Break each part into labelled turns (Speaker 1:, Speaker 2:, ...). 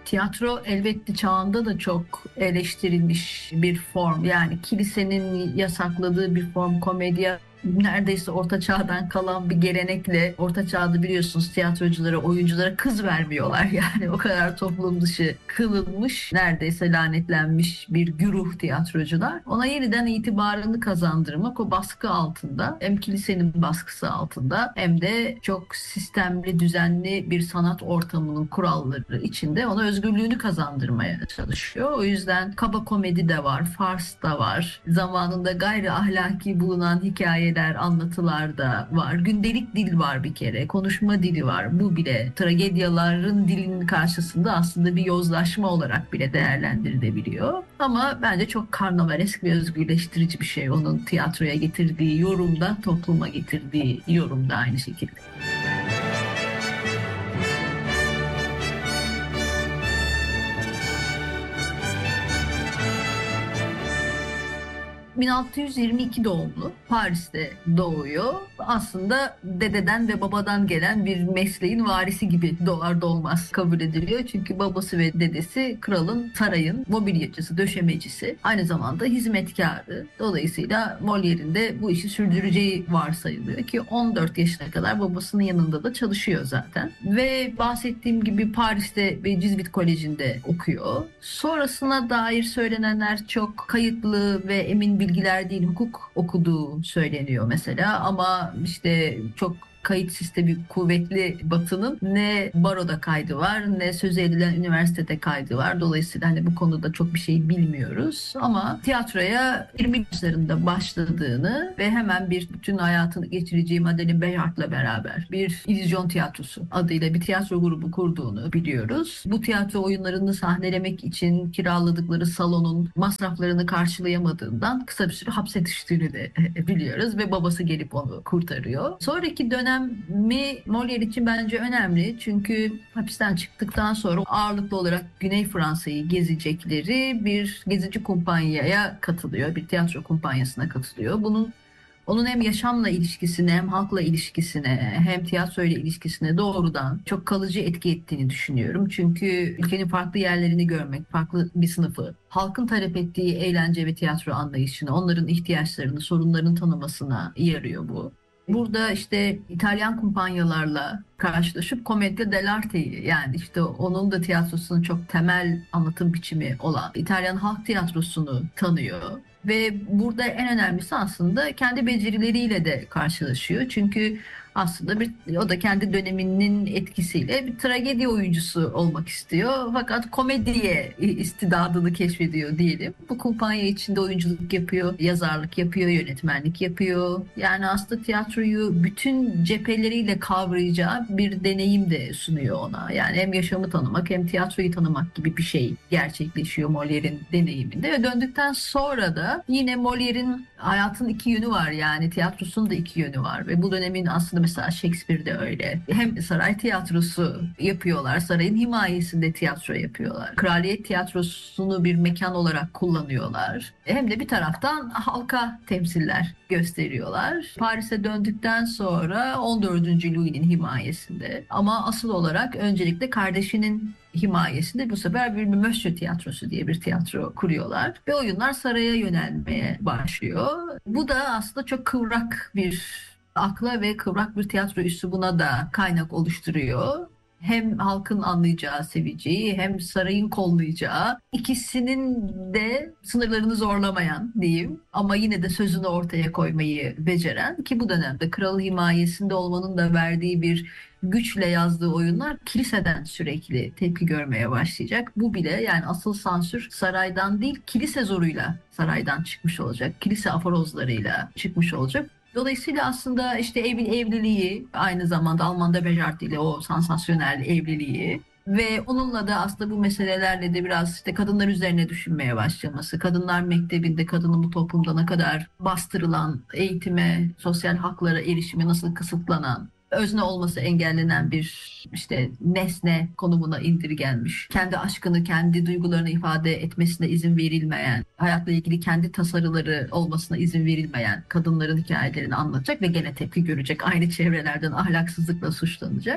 Speaker 1: Tiyatro elbette çağında da çok eleştirilmiş bir form. Yani kilisenin yasakladığı bir form, komedya neredeyse orta çağdan kalan bir gelenekle. Orta çağda biliyorsunuz tiyatroculara, oyunculara kız vermiyorlar. Yani o kadar toplum dışı kılınmış, neredeyse lanetlenmiş bir güruh tiyatrocular. Ona yeniden itibarını kazandırmak o baskı altında, hem kilisenin baskısı altında hem de çok sistemli, düzenli bir sanat ortamının kuralları içinde ona özgürlüğünü kazandırmaya çalışıyor. O yüzden kaba komedi de var, fars da var. Zamanında gayri ahlaki bulunan hikayeler, anlatılar da var. Gündelik dil var bir kere, konuşma dili var. Bu bile tragedyaların dilinin karşısında aslında bir yozlaşma olarak bile değerlendirilebiliyor. Ama bence çok karnavalesk ve özgürleştirici bir şey. Onun tiyatroya getirdiği yorumda, topluma getirdiği yorumda aynı şekilde. 1622 doğumlu, Paris'te doğuyor. Aslında dededen ve babadan gelen bir mesleğin varisi gibi doğar doğmaz kabul ediliyor. Çünkü babası ve dedesi kralın, sarayın mobilyacısı, döşemecisi. Aynı zamanda hizmetkarı. Dolayısıyla Molière'in de bu işi sürdüreceği varsayılıyor ki 14 yaşına kadar babasının yanında da çalışıyor zaten. Ve bahsettiğim gibi Paris'te bir Cizvit Koleji'nde okuyor. Sonrasına dair söylenenler çok kayıtlı ve emin bilgiler değil. Hukuk okuduğu söyleniyor mesela, ama işte çok kayıt sistemi kuvvetli Batı'nın ne baroda kaydı var ne söz edilen üniversitede kaydı var. Dolayısıyla hani bu konuda çok bir şey bilmiyoruz. Ama tiyatroya 20 yaşlarında başladığını ve hemen bir bütün hayatını geçireceği Madeleine Béjart'la beraber bir illüzyon tiyatrosu adıyla bir tiyatro grubu kurduğunu biliyoruz. Bu tiyatro oyunlarını sahnelemek için kiraladıkları salonun masraflarını karşılayamadığından kısa bir süre hapse düştüğünü de biliyoruz ve babası gelip onu kurtarıyor. Sonraki dönemi Molière için bence önemli. Çünkü hapisten çıktıktan sonra ağırlıklı olarak Güney Fransa'yı gezecekleri bir gezici kumpanyaya katılıyor. Bir tiyatro kumpanyasına katılıyor. Onun hem yaşamla ilişkisine hem halkla ilişkisine hem tiyatroyla ilişkisine doğrudan çok kalıcı etki ettiğini düşünüyorum. Çünkü ülkenin farklı yerlerini görmek, farklı bir sınıfı, halkın talep ettiği eğlence ve tiyatro anlayışını, onların ihtiyaçlarını, sorunlarını tanımasına yarıyor bu. Burada işte İtalyan kumpanyalarla karşılaşıp Commedia dell'arte'yi, yani işte onun da tiyatrosunun çok temel anlatım biçimi olan İtalyan halk tiyatrosunu tanıyor. Ve burada en önemlisi aslında kendi becerileriyle de karşılaşıyor. Çünkü aslında o da kendi döneminin etkisiyle bir tragedi oyuncusu olmak istiyor. Fakat komediye istidadını keşfediyor diyelim. Bu kumpanya içinde oyunculuk yapıyor, yazarlık yapıyor, yönetmenlik yapıyor. Yani aslında tiyatroyu bütün cepheleriyle kavrayacağı bir deneyim de sunuyor ona. Yani hem yaşamı tanımak hem tiyatroyu tanımak gibi bir şey gerçekleşiyor Molière'in deneyiminde. Ve döndükten sonra da yine Molière'in hayatın iki yönü var, yani tiyatrosunun da iki yönü var ve bu dönemin aslında mesela Shakespeare'de öyle. Hem saray tiyatrosu yapıyorlar, sarayın himayesinde tiyatro yapıyorlar. Kraliyet tiyatrosunu bir mekan olarak kullanıyorlar. Hem de bir taraftan halka temsiller gösteriyorlar. Paris'e döndükten sonra 14. Louis'nin himayesinde, ama asıl olarak öncelikle kardeşinin himayesinde bu sefer bir Mösyö tiyatrosu diye bir tiyatro kuruyorlar ve oyunlar saraya yönelmeye başlıyor. Bu da aslında çok kıvrak bir akla ve kıvrak bir tiyatro üslubuna da kaynak oluşturuyor. Hem halkın anlayacağı, seveceği, hem sarayın kollayacağı, ikisinin de sınırlarını zorlamayan diyeyim, ama yine de sözünü ortaya koymayı beceren, ki bu dönemde kral himayesinde olmanın da verdiği bir güçle yazdığı oyunlar kiliseden sürekli tepki görmeye başlayacak. Bu bile, yani asıl sansür saraydan değil, kilise zoruyla saraydan çıkmış olacak. Kilise aforozlarıyla çıkmış olacak. Dolayısıyla aslında işte evliliği, aynı zamanda Almanda Béjart ile o sansasyonel evliliği ve onunla da aslında bu meselelerle de biraz işte kadınlar üzerine düşünmeye başlaması, kadınlar mektebinde kadının bu toplumda ne kadar bastırılan, eğitime, sosyal haklara erişime nasıl kısıtlanan, özne olması engellenen bir işte nesne konumuna indirgenmiş, kendi aşkını, kendi duygularını ifade etmesine izin verilmeyen, hayatla ilgili kendi tasarıları olmasına izin verilmeyen kadınların hikayelerini anlatacak ve gene tepki görecek. Aynı çevrelerden ahlaksızlıkla suçlanacak.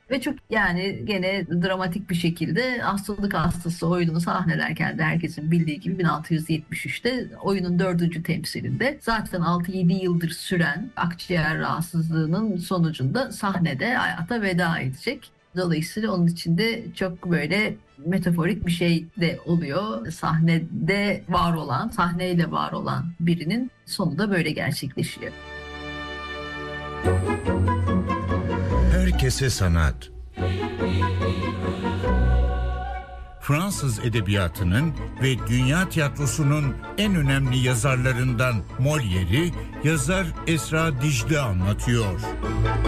Speaker 1: Ve çok yani gene dramatik bir şekilde hastalık hastası oyununu sahnelerken de herkesin bildiği gibi 1673'te oyunun 4. temsilinde zaten 6-7 yıldır süren akciğer rahatsızlığının sonucunda sahnede hayata veda edecek. Dolayısıyla onun içinde çok böyle metaforik bir şey de oluyor. Sahnede var olan, sahneyle var olan birinin sonu da böyle gerçekleşiyor.
Speaker 2: Herkese sanat. Fransız edebiyatının ve dünya tiyatrosunun en önemli yazarlarından Molière'i yazar Esra Dicle anlatıyor.